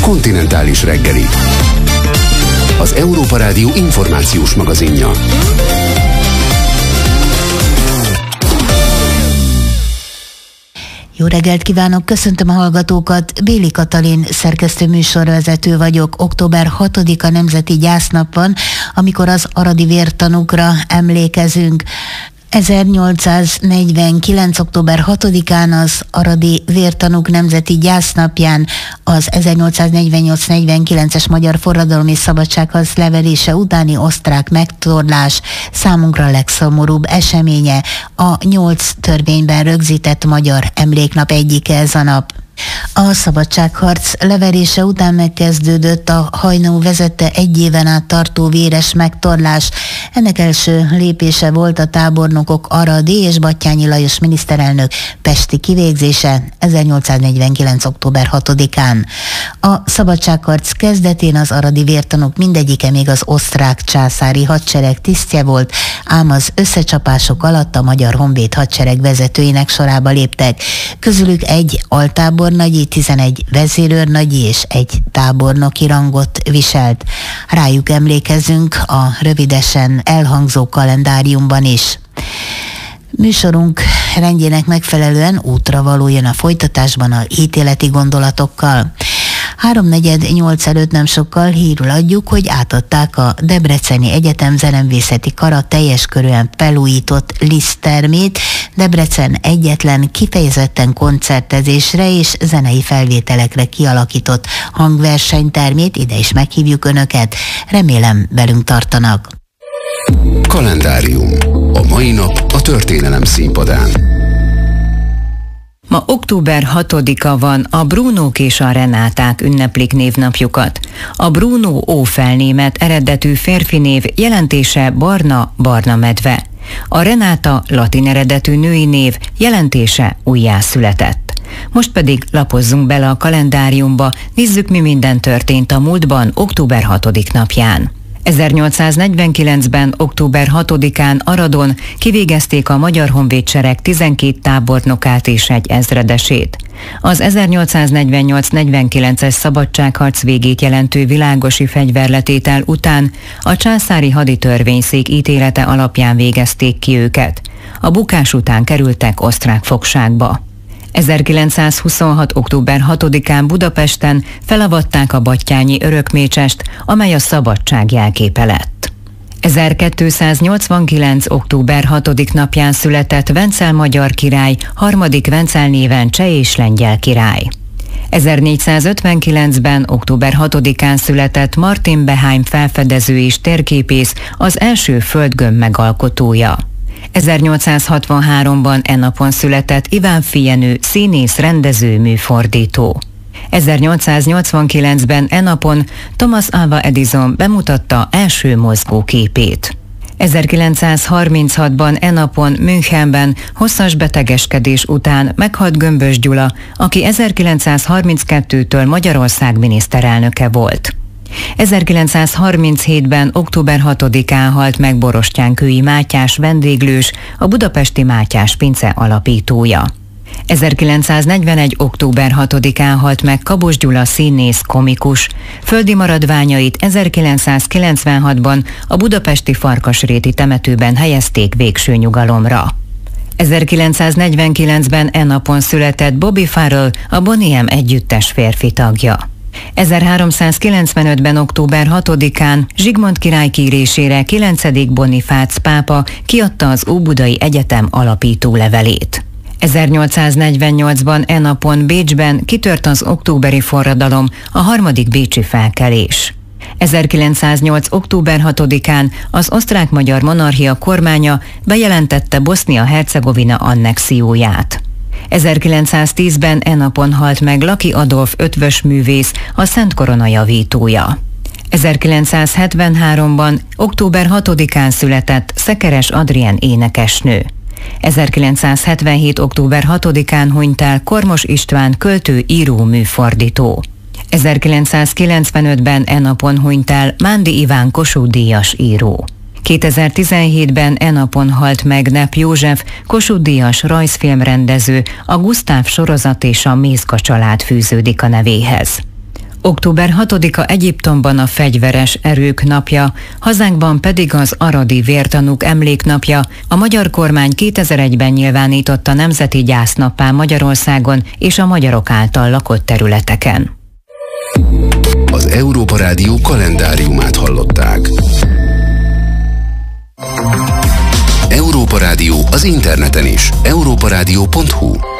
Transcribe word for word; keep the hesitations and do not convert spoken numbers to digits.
Kontinentális reggeli. Az Európa Rádió információs magazinja. Jó reggelt kívánok, köszöntöm a hallgatókat, Béli Katalin szerkesztő műsorvezető vagyok. Október hatodika nemzeti gyásznap van, amikor az aradi vértanúkra emlékezünk. ezernyolcszáznegyvenkilenc. október hatodikán az aradi vértanúk nemzeti gyásznapján az ezernyolcszáznegyvennyolc negyvenkilences magyar forradalom és szabadságharc leverése utáni osztrák megtorlás számunkra a legszomorúbb eseménye. A nyolc törvényben rögzített magyar emléknap egyike ez a nap. A szabadságharc leverése után megkezdődött a Haynó vezette egy éven át tartó véres megtorlás. Ennek első lépése volt a tábornokok aradi és Batthyány Lajos miniszterelnök pesti kivégzése ezernyolcszáznegyvenkilenc. október hatodikán. A szabadságharc kezdetén az aradi vértanúk mindegyike még az osztrák császári hadsereg tisztje volt, ám az összecsapások alatt a Magyar Honvéd hadsereg vezetőinek sorába léptek. Közülük egy altábornagyi, tizenegy vezérőrnagyi és egy tábornoki rangot viselt. Rájuk emlékezünk a rövidesen elhangzó kalendáriumban is. Műsorunk rendjének megfelelően útra való jön a folytatásban a ítéleti gondolatokkal. Háromnegyed nyolc előtt nem sokkal hírül adjuk, hogy átadták a Debreceni Egyetem zeneművészeti kara teljes körűen felújított Liszt-termét, Debrecen egyetlen kifejezetten koncertezésre és zenei felvételekre kialakított hangversenytermét, ide is meghívjuk Önöket, remélem velünk tartanak. Kalendárium. A mai nap a történelem színpadán. Ma október hatodika van, a Brunók és a Renáták ünneplik névnapjukat. A Bruno ófelnémet eredetű férfi név, jelentése barna, barna medve. A Renáta latin eredetű női név, jelentése újjászületett. Most pedig lapozzunk bele a kalendáriumba, nézzük, mi minden történt a múltban október hatodik napján. ezernyolcszáznegyvenkilencben. október hatodikán Aradon kivégezték a Magyar Honvédsereg tizenkét tábornokát és egy ezredesét. Az ezernyolcszáznegyvennyolc negyvenkilences szabadságharc végét jelentő világosi fegyverletétel után a császári haditörvényszék ítélete alapján végezték ki őket. A bukás után kerültek osztrák fogságba. ezerkilencszázhuszonhat. október hatodikán Budapesten felavatták a battyányi örökmécsest, amely a szabadság jelképe lett. ezerkétszáznyolcvankilenc. október hatodik napján született Vencel magyar király, harmadik Vencel néven cseh és lengyel király. ezernégyszázötvenkilencben. október hatodikán született Martin Behaim felfedező és térképész, az első földgömb megalkotója. ezernyolcszázhatvanháromban e napon született Iván Fijenő, színész, rendező, műfordító. ezernyolcszáznyolcvankilencben e napon Thomas Alva Edison bemutatta első mozgóképét. ezerkilencszázharminchatban e napon Münchenben hosszas betegeskedés után meghalt Gömbös Gyula, aki ezerkilencszázharminckettőtől Magyarország miniszterelnöke volt. ezerkilencszázharminchétben. október hatodikán halt meg Borostyánkői Mátyás vendéglős, a budapesti Mátyás pince alapítója. ezerkilencszáznegyvenegy. október hatodikán halt meg Kabos Gyula színész, komikus. Földi maradványait ezerkilencszázkilencvenhatban a budapesti Farkasréti temetőben helyezték végső nyugalomra. ezerkilencszáznegyvenkilencben e napon született Bobby Farrell, a Boney M együttes férfi tagja. ezerháromszázkilencvenötben. október hatodikán Zsigmond király kérésére kilencedik Bonifác pápa kiadta az Óbudai Egyetem alapító levelét. ezernyolcszáznegyvennyolcban e napon Bécsben kitört az októberi forradalom, a harmadik bécsi felkelés. ezerkilencszáznyolc. október hatodikán az osztrák-magyar monarchia kormánya bejelentette Bosznia-Hercegovina annexióját. ezerkilencszáztízben e napon halt meg Laki Adolf ötvös művész, a Szent Korona javítója. ezerkilencszázhetvenháromban. október hatodikán született Szekeres Adrien énekesnő. ezerkilencszázhetvenhét. október hatodikán hunyt el Kormos István költő, író, műfordító. ezerkilencszázkilencvenötben e napon hunyt el Mándi Iván Kossuth-díjas író. kétezer-tizenhétben e napon halt meg Nepp József, Kossuth-díjas rajzfilmrendező, a Gusztáv sorozat és a Mézga család fűződik a nevéhez. október hatodika Egyiptomban a fegyveres erők napja, hazánkban pedig az aradi vértanúk emléknapja. A magyar kormány kétezer-egyben nyilvánította nemzeti gyásznappá Magyarországon és a magyarok által lakott területeken. Az Európa Rádió kalendáriumát hallották. Európa Rádió az interneten is. európa rádió pont hu